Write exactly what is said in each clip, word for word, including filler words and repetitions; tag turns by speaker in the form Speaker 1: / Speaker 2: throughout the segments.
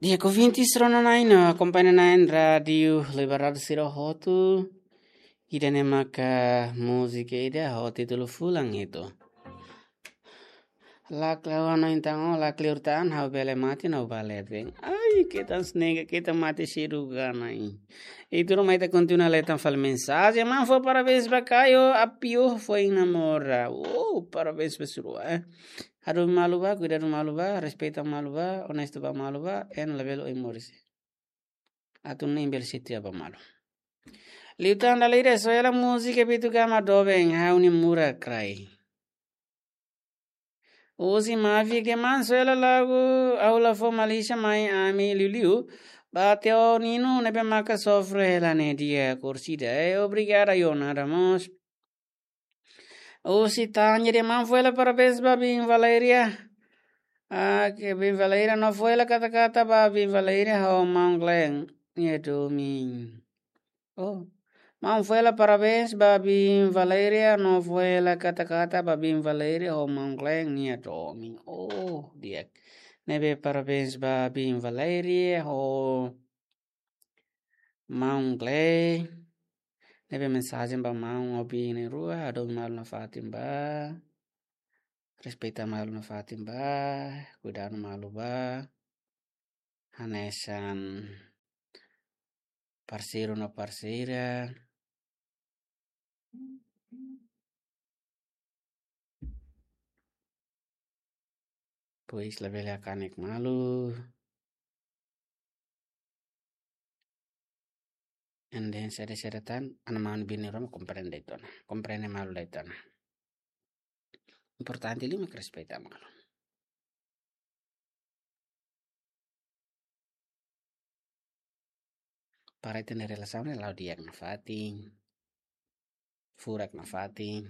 Speaker 1: Dia vinti sono nain compagna nain radio liberado siro hotu ida ne maka musik ida hoti tulu fulang itu. La klawana intango la kliurtaan hau bele mati na balet veng. Ai kita snega kita mati siruga nai. Itu rumah ita continua letan fal mensagem, man foi parabéns bacaio a pior foi namora. Oh, parabéns pessoa, eh. Haru maluba, cuidado maluba, respeita maluba, honesto ba maluba, en level o imorisi. Atun imbel sitia ba malu. Liutan dalire so la musica pitu kama doben hauni mura crai. Usi mavi ke manso ela lagu aula fo malisha mai ami liu bateo nino nebe maka sofre la ne dia corsida e obrigada yona ramos. Usi tanya de man fue la parabéns babin Valeria. Ah, que bin Valeria no fue la kata-kata babin Valeria ho mangleng ni domin. Oh. Man fue la parabéns babin Valeria, no fue la kata-kata babin Valeria o mangleng ni domi. Oh, dia. Nebe parabéns babin Valeria o mangleng. Nebe mensagem ba mang obi ni rua adon mal na fatim ba. Respeita malu na fatim ba, cuidado malu ba. Hanesan parceiro na parceira. Pois lebele akanek malu. And then sere-seretan anaman bini roma comprende itona. Comprende malu da itona. Importante lima que respeita malu. Para tener relação ne lau diak na fating. Furak na fating.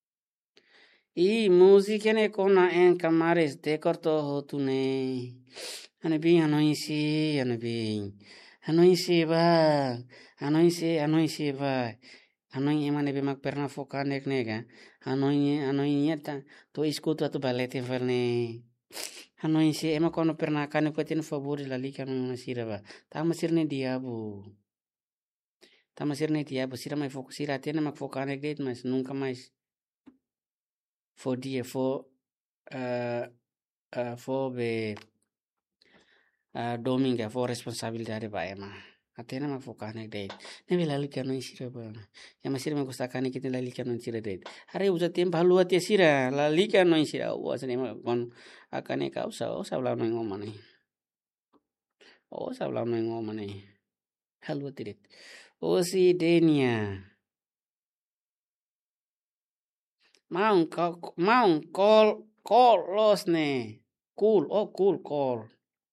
Speaker 1: I música ne kona en camares de corto hotune. Ane bin anoisi, ane bin. Anoisi ba. Anoisi, anoisi ba. Anoi emane be mak perna fokanek nega. Anoi anoi nieta to escuto tu balete verne. Anoi se ema kono perna kane petin favori la lika no sira ba. Tama sirne diabo. Tama sirne diabo sira mai fokus sira tena mak fokanek det mas nunca mais. For dia for uh, uh, for be uh, dominga for responsabilidade ba ema. Atena mak fokanek det. Nebe la lika no sira ba. Ya masira me gusta kani kita la lika no sira det. Hari usa tiempo halua tia sira la lika no sira. Wa sene ma kon akane ka usa usa bla no ngomane. O sa bla no ngomane. Halua tiret. O si denia. Maun maun call call los ne. Cool oh cool call.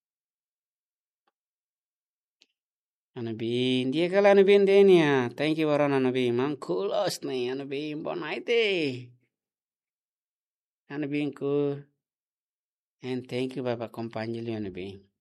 Speaker 1: Anabin dia kala anabin denia. Thank you waran anabin. Maun cool los ne anabin bonaite. Anabin cool. And thank you Baba companhia Anabin.